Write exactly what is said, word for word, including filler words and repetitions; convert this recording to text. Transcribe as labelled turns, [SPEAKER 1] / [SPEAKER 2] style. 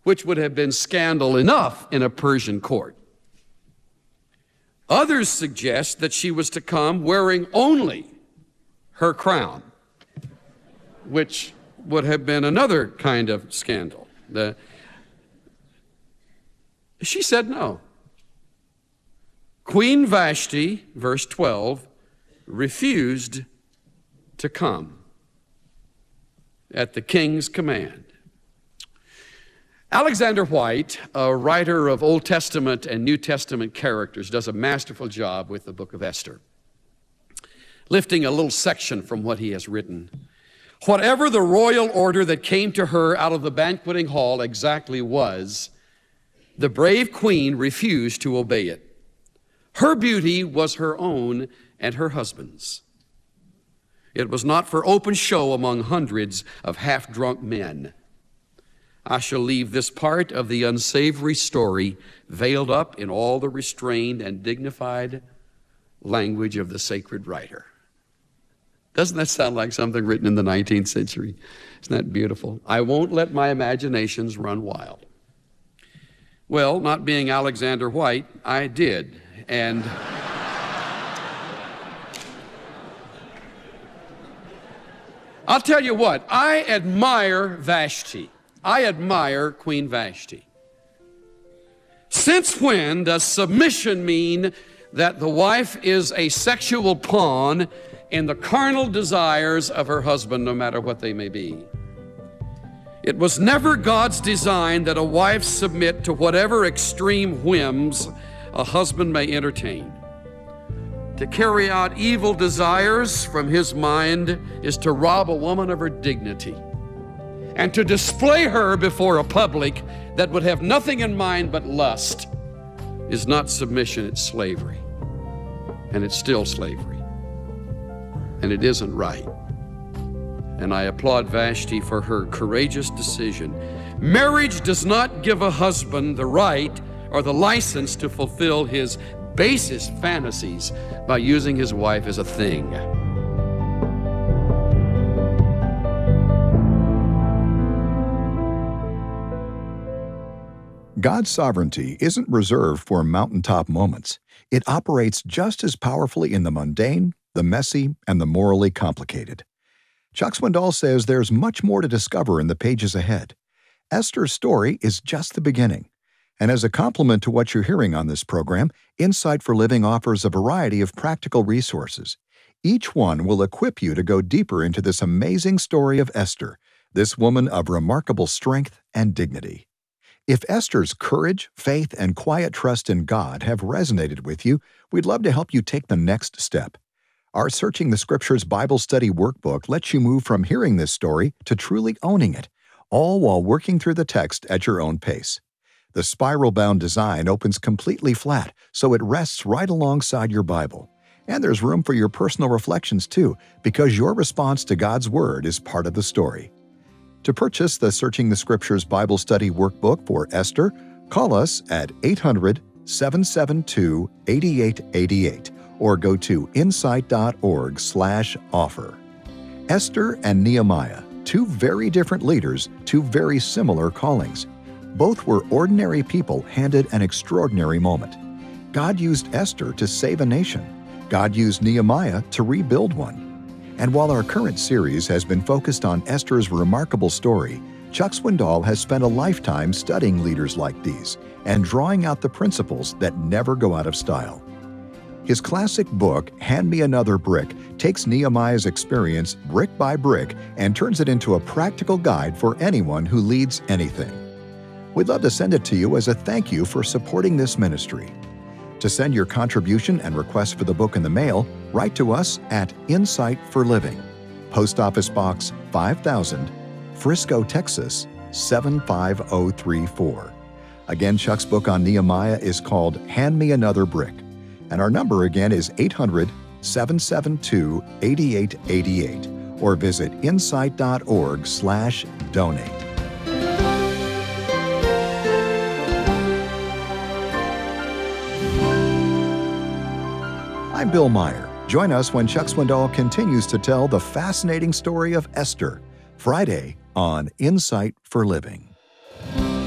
[SPEAKER 1] which would have been scandal enough in a Persian court. Others suggest that she was to come wearing only her crown, which would have been another kind of scandal. The, she said no. Queen Vashti, verse twelve, refused to come at the king's command. Alexander White, a writer of Old Testament and New Testament characters, does a masterful job with the book of Esther, lifting a little section from what he has written. Whatever the royal order that came to her out of the banqueting hall exactly was, the brave queen refused to obey it. Her beauty was her own and her husband's. It was not for open show among hundreds of half-drunk men. I shall leave this part of the unsavory story veiled up in all the restrained and dignified language of the sacred writer. Doesn't that sound like something written in the nineteenth century? Isn't that beautiful? I won't let my imaginations run wild. Well, not being Alexander White, I did. And I'll tell you what, I admire Vashti. I admire Queen Vashti. Since when does submission mean that the wife is a sexual pawn in the carnal desires of her husband, no matter what they may be? It was never God's design that a wife submit to whatever extreme whims a husband may entertain. To carry out evil desires from his mind is to rob a woman of her dignity. And to display her before a public that would have nothing in mind but lust is not submission, it's slavery. And it's still slavery. And it isn't right. And I applaud Vashti for her courageous decision. Marriage does not give a husband the right or the license to fulfill his basest fantasies by using his wife as a thing.
[SPEAKER 2] God's sovereignty isn't reserved for mountaintop moments. It operates just as powerfully in the mundane, the messy, and the morally complicated. Chuck Swindoll says there's much more to discover in the pages ahead. Esther's story is just the beginning. And as a complement to what you're hearing on this program, Insight for Living offers a variety of practical resources. Each one will equip you to go deeper into this amazing story of Esther, this woman of remarkable strength and dignity. If Esther's courage, faith, and quiet trust in God have resonated with you, we'd love to help you take the next step. Our Searching the Scriptures Bible Study Workbook lets you move from hearing this story to truly owning it, all while working through the text at your own pace. The spiral-bound design opens completely flat, so it rests right alongside your Bible. And there's room for your personal reflections too, because your response to God's Word is part of the story. To purchase the Searching the Scriptures Bible Study Workbook for Esther, call us at eight hundred, seven seven two, eight eight eight eight or go to insight.org slash offer. Esther and Nehemiah, two very different leaders, two very similar callings. Both were ordinary people handed an extraordinary moment. God used Esther to save a nation. God used Nehemiah to rebuild one. And while our current series has been focused on Esther's remarkable story, Chuck Swindoll has spent a lifetime studying leaders like these and drawing out the principles that never go out of style. His classic book, Hand Me Another Brick, takes Nehemiah's experience brick by brick and turns it into a practical guide for anyone who leads anything. We'd love to send it to you as a thank you for supporting this ministry. To send your contribution and request for the book in the mail, write to us at Insight for Living, Post Office Box five thousand, Frisco, Texas seven five zero three four. Again, Chuck's book on Nehemiah is called Hand Me Another Brick, and our number again is eight hundred, seven seven two, eight eight eight eight or visit insight.org slash donate. I'm Bill Meyer. Join us when Chuck Swindoll continues to tell the fascinating story of Esther, Friday on Insight for Living.